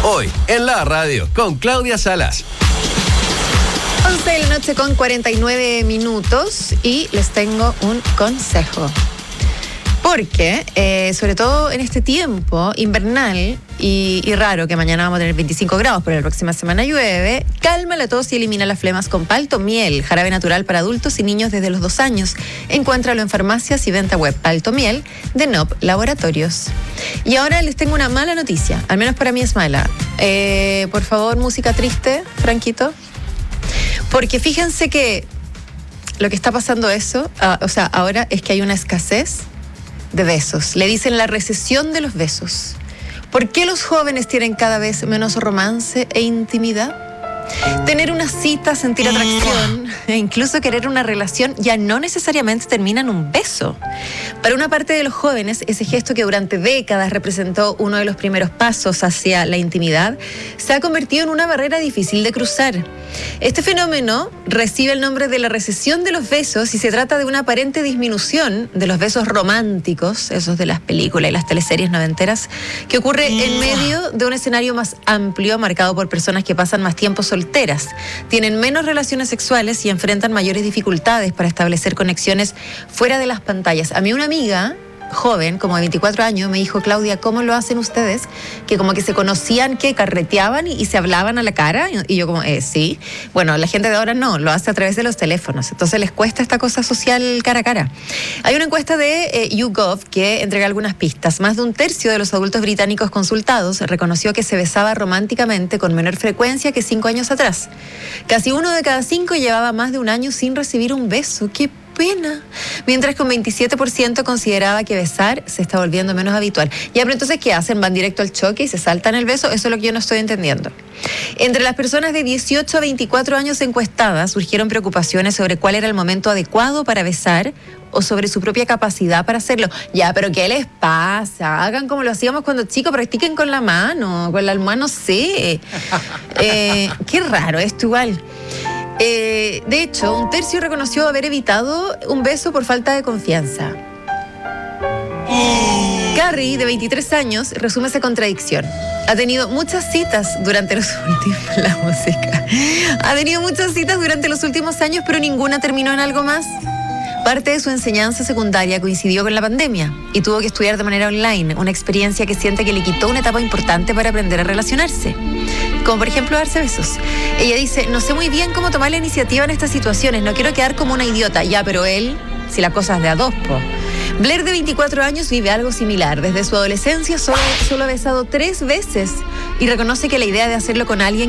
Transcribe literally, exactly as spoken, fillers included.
Hoy, en la radio, con Claudia Salas. once de la noche con cuarenta y nueve minutos y les tengo un consejo. Porque, eh, sobre todo en este tiempo invernal y, y raro, que mañana vamos a tener veinticinco grados, pero la próxima semana llueve, calma la tos y elimina las flemas con Paltomiel, jarabe natural para adultos y niños desde los dos años. Encuéntralo en farmacias y venta web. Paltomiel de N O P Laboratorios. Y ahora les tengo una mala noticia, al menos para mí es mala. Eh, por favor, música triste, Franquito. Porque fíjense que lo que está pasando eso, uh, o sea, ahora es que hay una escasez de besos. Le dicen la recesión de los besos. ¿Por qué los jóvenes tienen cada vez menos romance e intimidad? Tener una cita, sentir atracción e incluso querer una relación ya no necesariamente termina en un beso. Para una parte de los jóvenes, ese gesto que durante décadas representó uno de los primeros pasos hacia la intimidad, se ha convertido en una barrera difícil de cruzar. Este fenómeno recibe el nombre de la recesión de los besos y se trata de una aparente disminución de los besos románticos, esos de las películas y las teleseries noventeras, que ocurre en medio de un escenario más amplio marcado por personas que pasan más tiempo solteras, tienen menos relaciones sexuales y enfrentan mayores dificultades para establecer conexiones fuera de las pantallas. A mí una amiga joven, como de veinticuatro años, me dijo: Claudia, ¿cómo lo hacen ustedes? Que como que se conocían, que carreteaban y, y se hablaban a la cara. Y yo como, eh, sí. Bueno, la gente de ahora no, lo hace a través de los teléfonos. Entonces les cuesta esta cosa social cara a cara. Hay una encuesta de eh, YouGov que entrega algunas pistas. Más de un tercio de los adultos británicos consultados reconoció que se besaba románticamente con menor frecuencia que cinco años atrás. Casi uno de cada cinco llevaba más de un año sin recibir un beso. ¡Qué pena! Mientras que un veintisiete por ciento consideraba que besar se está volviendo menos habitual. Ya, pero entonces, ¿qué hacen? ¿Van directo al choque y se saltan el beso? Eso es lo que yo no estoy entendiendo. Entre las personas de dieciocho a veinticuatro años encuestadas surgieron preocupaciones sobre cuál era el momento adecuado para besar o sobre su propia capacidad para hacerlo. Ya, pero ¿qué les pasa? Hagan como lo hacíamos cuando chicos, practiquen con la mano, con la almohada, no sé. Eh, qué raro esto igual. Eh, de hecho, un tercio reconoció haber evitado un beso por falta de confianza. Carrie, de veintitrés años, resume esa contradicción. Ha tenido muchas citas durante los últimos... La música. Ha tenido muchas citas durante los últimos años, pero ninguna terminó en algo más. Parte de su enseñanza secundaria coincidió con la pandemia y tuvo que estudiar de manera online, una experiencia que siente que le quitó una etapa importante para aprender a relacionarse, como por ejemplo darse besos. Ella dice: no sé muy bien cómo tomar la iniciativa en estas situaciones, no quiero quedar como una idiota. Ya, pero él, si la cosa es de a dos, po. Blair, de veinticuatro años, vive algo similar. Desde su adolescencia solo, solo ha besado tres veces y reconoce que la idea de hacerlo con alguien